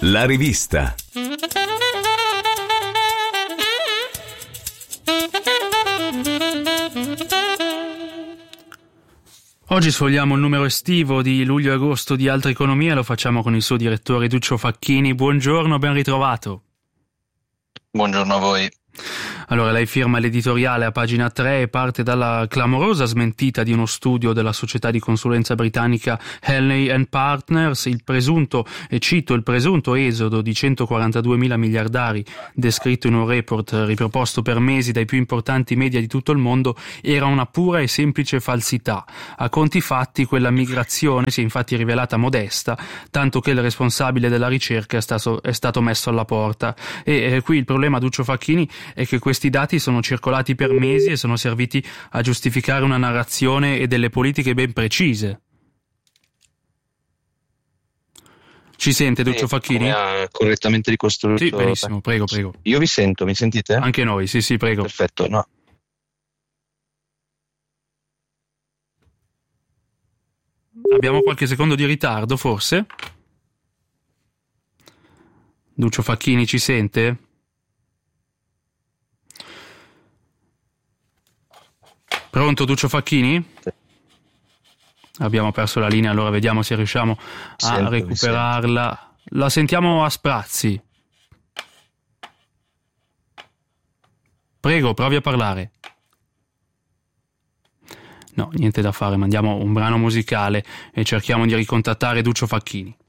La rivista. Oggi sfogliamo il numero estivo di luglio e agosto di Altra Economia e lo facciamo con il suo direttore Duccio Facchini. Buongiorno, ben ritrovato. Buongiorno a voi. Allora, lei firma l'editoriale a pagina 3 e parte dalla clamorosa smentita di uno studio della società di consulenza britannica Henley & Partners, il presunto esodo di 142.000 miliardari descritto in un report riproposto per mesi dai più importanti media di tutto il mondo era una pura e semplice falsità. A conti fatti, quella migrazione si è infatti rivelata modesta, tanto che il responsabile della ricerca è stato messo alla porta. E qui il problema, Duccio Facchini, è che questi dati sono circolati per mesi e sono serviti a giustificare una narrazione e delle politiche ben precise. Ci sente, Duccio Facchini? Ha correttamente ricostruito. Sì, benissimo, prego. Io vi sento, mi sentite? Anche noi, sì, prego. Perfetto, no. Abbiamo qualche secondo di ritardo, forse? Duccio Facchini ci sente? Pronto, Duccio Facchini? Abbiamo perso la linea, allora vediamo se riusciamo a recuperarla. La sentiamo a sprazzi. Prego, provi a parlare. No, niente da fare, mandiamo un brano musicale e cerchiamo di ricontattare Duccio Facchini.